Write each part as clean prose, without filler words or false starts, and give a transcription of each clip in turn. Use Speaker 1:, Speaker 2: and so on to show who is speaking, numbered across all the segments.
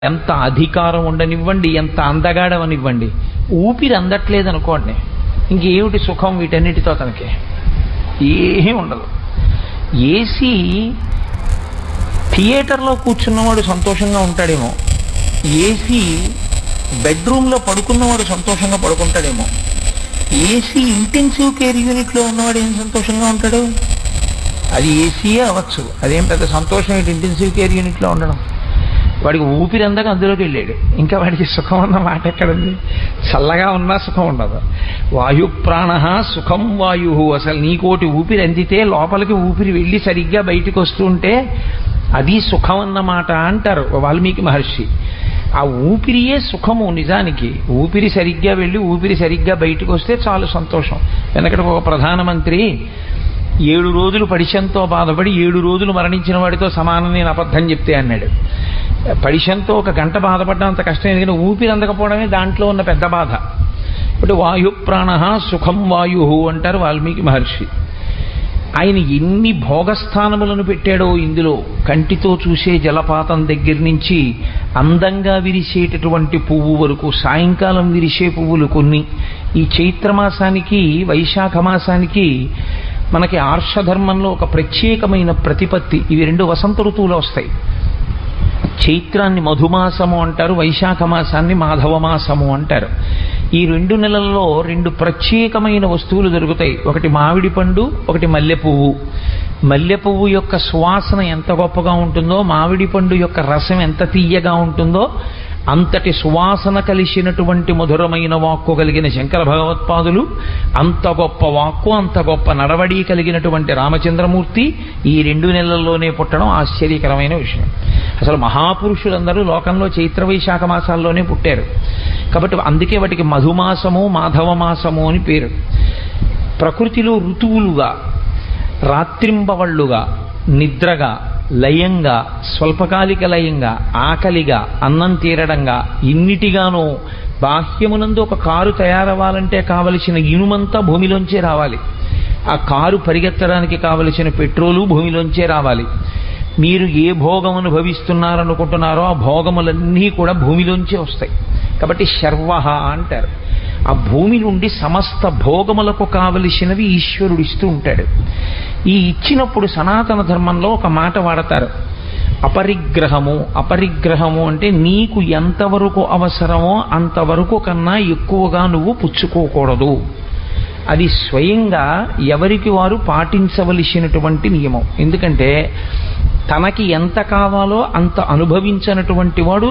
Speaker 1: ఎంత అధికారం ఉండనివ్వండి, ఎంత అందగాడవనివ్వండి, ఊపిరి అందట్లేదనుకోండి, ఇంకేమిటి సుఖం వీటన్నిటితో తనకి? ఏమీ ఉండదు. ఏసీ థియేటర్లో కూర్చున్నవాడు సంతోషంగా ఉంటాడేమో, ఏసీ బెడ్రూమ్లో పడుకున్నవాడు సంతోషంగా పడుకుంటాడేమో, ఏసీ ఇంటెన్సివ్ కేర్ యూనిట్లో ఉన్నవాడు ఏం సంతోషంగా ఉంటాడు? అది ఏసీయే అవ్వచ్చు, అదేం పెద్ద సంతోషం ఏంటి ఇంటెన్సివ్ కేర్ యూనిట్లో ఉండడం? వాడికి ఊపిరి అందక అందులోకి వెళ్ళాడు, ఇంకా వాడికి సుఖం అన్న మాట ఎక్కడుంది? చల్లగా ఉన్నా సుఖం ఉండదు. వాయు ప్రాణ సుఖం వాయు, అసలు నీకోటి ఊపిరి అందితే లోపలికి ఊపిరి వెళ్ళి సరిగ్గా బయటికి వస్తుంటే అది సుఖం అన్నమాట అంటారు వాల్మీకి మహర్షి. ఆ ఊపిరియే సుఖము నిజానికి. ఊపిరి సరిగ్గా వెళ్ళి ఊపిరి సరిగ్గా బయటికి వస్తే చాలు సంతోషం. వెనకటి ఒక ప్రధానమంత్రి 7 రోజులు పడిశంతో బాధపడి 7 రోజులు మరణించిన వాడితో సమానం నేను అబద్ధం చెప్తే అన్నాడు. పడిశంతో 1 గంట బాధపడడం అంత కష్టం, ఎందుకంటే ఊపిరి అందకపోవడమే దాంట్లో ఉన్న పెద్ద బాధ. ఇప్పుడు వాయు ప్రాణ సుఖం వాయు అంటారు వాల్మీకి మహర్షి. ఆయన ఎన్ని భోగస్థానములను పెట్టాడో ఇందులో. కంటితో చూసే జలపాతం దగ్గర నుంచి అందంగా విరిసేటటువంటి పువ్వు వరకు, సాయంకాలం విరిసే పువ్వులు కొన్ని. ఈ చైత్రమాసానికి వైశాఖ మాసానికి మనకి ఆర్షధర్మంలో ఒక ప్రత్యేకమైన ప్రతిపత్తి. ఇవి 2 వసంత ఋతువులో వస్తాయి. చైత్రాన్ని మధుమాసము అంటారు, వైశాఖ మాసాన్ని మాధవ మాసము అంటారు. ఈ 2 నెలల్లో 2 ప్రత్యేకమైన వస్తువులు దొరుకుతాయి. ఒకటి మామిడి పండు, ఒకటి మల్లె పువ్వు. మల్లె పువ్వు యొక్క సువాసన ఎంత గొప్పగా ఉంటుందో, మామిడి పండు యొక్క రసం ఎంత తీయగా ఉంటుందో, అంతటి సువాసన కలిసినటువంటి మధురమైన వాక్కు కలిగిన శంకర భగవత్పాదులు, అంత గొప్ప వాక్కు, అంత గొప్ప నడవడి కలిగినటువంటి రామచంద్రమూర్తి ఈ 2 నెలల్లోనే పుట్టడం ఆశ్చర్యకరమైన విషయం. అసలు మహాపురుషులందరూ లోకంలో చైత్ర వైశాఖ మాసాల్లోనే పుట్టారు కాబట్టి అందుకే వాటికి మధుమాసము మాధవ మాసము అని పేరు. ప్రకృతిలో ఋతువులుగా, రాత్రింబవళ్ళుగా, నిద్రగా, లయంగా, స్వల్పకాలిక లయంగా, ఆకలిగా, అన్నం తీరడంగా, ఇన్నిటిగానూ బాహ్యమునందు ఒక కారు తయారవ్వాలంటే కావలసిన ఇనుమంతా భూమిలోంచే రావాలి. ఆ కారు పరిగెత్తడానికి కావలసిన పెట్రోలు భూమిలోంచే రావాలి. మీరు ఏ భోగం అనుభవిస్తున్నారనుకుంటున్నారో ఆ భోగములన్నీ కూడా భూమిలోంచే వస్తాయి. కాబట్టి శర్వహ అంటారు. ఆ భూమి నుండి సమస్త భోగములకు కావలసినవి ఈశ్వరుడు ఇస్తూ ఉంటాడు. ఈ ఇచ్చినప్పుడు సనాతన ధర్మంలో ఒక మాట వాడతారు, అపరిగ్రహము. అపరిగ్రహము అంటే నీకు ఎంతవరకు అవసరమో అంతవరకు కన్నా ఎక్కువగా నువ్వు పుచ్చుకోకూడదు. అది స్వయంగా ఎవరికి వారు పాటించవలసినటువంటి నియమం. ఎందుకంటే తనకి ఎంత కావాలో అంత అనుభవించినటువంటి వాడు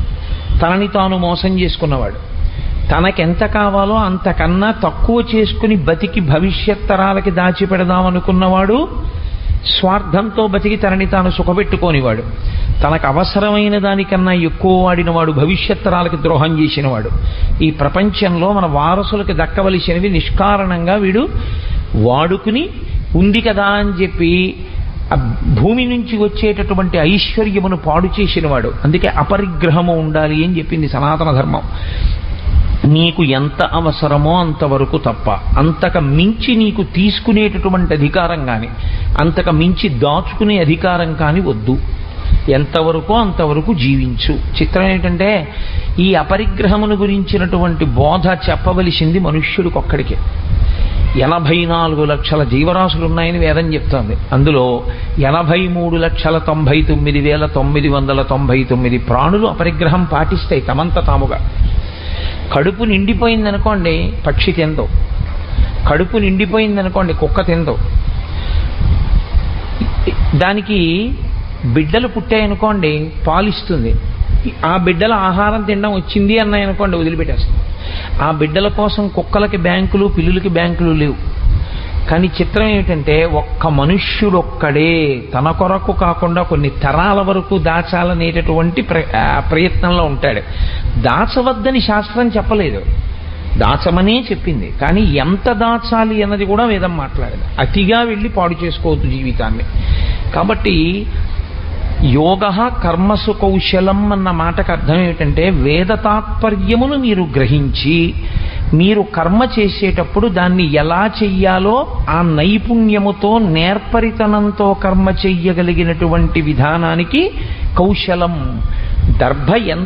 Speaker 1: తనని తాను మోసం చేసుకున్నవాడు. తనకెంత కావాలో అంతకన్నా తక్కువ చేసుకుని బతికి భవిష్యత్ తరాలకి దాచిపెడదామనుకున్నవాడు స్వార్థంతో బతికి తనని తాను సుఖపెట్టుకోనివాడు. తనకు అవసరమైన దానికన్నా ఎక్కువ వాడినవాడు భవిష్యత్ తరాలకి ద్రోహం చేసినవాడు. ఈ ప్రపంచంలో మన వారసులకు దక్కవలసినవి నిష్కారణంగా వీడు వాడుకుని ఉంది కదా అని చెప్పి ఆ భూమి నుంచి వచ్చేటటువంటి ఐశ్వర్యమును పాడు చేసినవాడు. అందుకే అపరిగ్రహము ఉండాలి అని చెప్పింది సనాతన ధర్మం. నీకు ఎంత అవసరమో అంతవరకు తప్ప, అంతకు మించి నీకు తీసుకునేటటువంటి అధికారం కానీ, అంతకు మించి దాచుకునే అధికారం కానీ వద్దు. ఎంతవరకు అంతవరకు జీవించు. చిత్రం ఏంటంటే ఈ అపరిగ్రహమును గురించినటువంటి బోధ చెప్పవలసింది మనుష్యుడికొక్కడికే. 84 లక్షల జీవరాశులు ఉన్నాయని వేదం చెప్తోంది. అందులో 83,99,999 ప్రాణులు అపరిగ్రహం పాటిస్తాయి తమంత తాముగా. కడుపు నిండిపోయిందనుకోండి పక్షి తిందో, కడుపు నిండిపోయిందనుకోండి కుక్క తిందో. దానికి బిడ్డలు పుట్టాయనుకోండి పాలిస్తుంది. ఆ బిడ్డల ఆహారం తినడం వచ్చింది అన్నాయనుకోండి వదిలిపెట్టేస్తుంది. ఆ బిడ్డల కోసం కుక్కలకి బ్యాంకులు, పిల్లులకి బ్యాంకులు లేవు. కానీ చిత్రం ఏమిటంటే ఒక్క మనుష్యుడొక్కడే తన కొరకు కాకుండా కొన్ని తరాల వరకు దాచాలనేటటువంటి ప్రయత్నంలో ఉంటాడు. దాచవద్దని శాస్త్రం చెప్పలేదు, దాచమనే చెప్పింది. కానీ ఎంత దాచాలి అన్నది కూడా వేదం మాట్లాడేది. అతిగా వెళ్ళి పాడు చేసుకోవద్దు జీవితాన్ని. కాబట్టి యోగ కర్మసు కౌశలం అన్న మాటకు అర్థం ఏమిటంటే వేద తాత్పర్యమును మీరు గ్రహించి మీరు కర్మ చేసేటప్పుడు దాన్ని ఎలా చెయ్యాలో ఆ నైపుణ్యముతో నేర్పరితనంతో కర్మ చెయ్యగలిగినటువంటి విధానానికి కౌశలం దర్భ ఎంత